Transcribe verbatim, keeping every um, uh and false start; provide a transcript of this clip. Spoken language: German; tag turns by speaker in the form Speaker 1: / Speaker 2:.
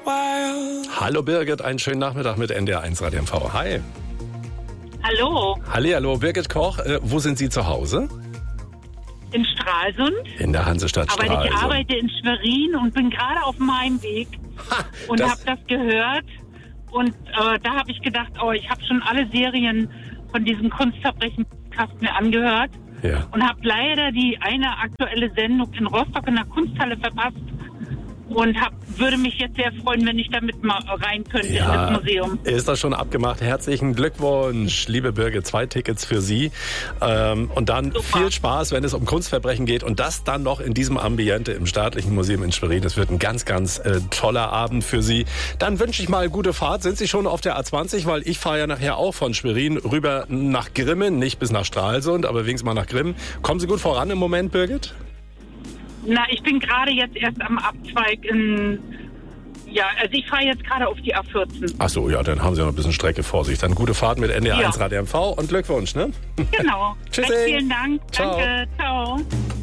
Speaker 1: Hallo Birgit, einen schönen Nachmittag mit N D R eins Radio M V. Hi.
Speaker 2: Hallo.
Speaker 1: Hallihallo, Birgit Koch. Äh, wo sind Sie zu Hause?
Speaker 2: In Stralsund.
Speaker 1: In der Hansestadt
Speaker 2: Aber
Speaker 1: Stralsund.
Speaker 2: ich arbeite in Schwerin und bin gerade auf meinem Weg
Speaker 1: Ha,
Speaker 2: und
Speaker 1: das-
Speaker 2: habe das gehört. Und äh, da habe ich gedacht, oh, ich habe schon alle Serien von diesem Kunstverbrechen-Podcast mir angehört.
Speaker 1: Ja.
Speaker 2: Und habe leider die eine aktuelle Sendung in Rostock in der Kunsthalle verpasst. Und hab, würde mich jetzt sehr freuen, wenn ich damit mal rein könnte in das Museum.
Speaker 1: Ist das schon abgemacht? Herzlichen Glückwunsch, liebe Birgit. Zwei Tickets für Sie. Ähm, und dann
Speaker 2: Super.
Speaker 1: viel Spaß, wenn es um Kunstverbrechen geht. Und das dann noch in diesem Ambiente im Staatlichen Museum in Schwerin. Das wird ein ganz, ganz äh, toller Abend für Sie. Dann wünsche ich mal gute Fahrt. Sind Sie schon auf der A zwanzig? Weil ich fahre ja nachher auch von Schwerin rüber nach Grimmen. Nicht bis nach Stralsund, aber wenigstens mal nach Grimmen. Kommen Sie gut voran im Moment, Birgit?
Speaker 2: Na, ich bin gerade jetzt erst am Abzweig in... Ja, also ich fahre jetzt gerade auf die A vierzehn.
Speaker 1: Ach so, ja, dann haben Sie noch ein bisschen Strecke vor sich. Dann gute Fahrt mit N D R eins
Speaker 2: Ja.
Speaker 1: Radio M V und Glückwunsch, ne?
Speaker 2: Genau.
Speaker 1: Tschüssi.
Speaker 2: Recht vielen Dank.
Speaker 1: Ciao.
Speaker 2: Danke. Ciao.